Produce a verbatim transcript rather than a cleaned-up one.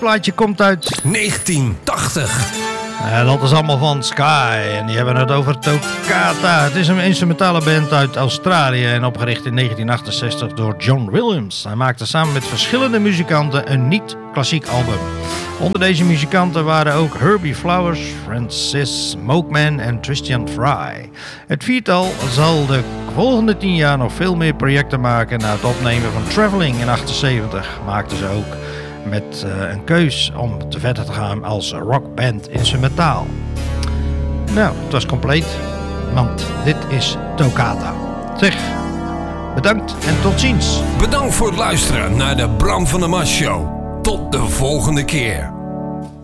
plaatje komt uit negentien tachtig. En dat is allemaal van Sky. En die hebben het over Toccata. Het is een instrumentale band uit Australië en opgericht in negentien achtenzestig door John Williams. Hij maakte samen met verschillende muzikanten een niet-klassiek album. Onder deze muzikanten waren ook Herbie Flowers, Francis Smokeman en Tristan Fry. Het viertal zal de volgende tien jaar nog veel meer projecten maken. Na het opnemen van Traveling in achtenzeventig maakten ze ook met uh, een keus om te verder te gaan als rockband instrumentaal. Nou, het was compleet, want dit is Toccata. Zeg, bedankt en tot ziens. Bedankt voor het luisteren naar de Bram van der Mast Show. Tot de volgende keer.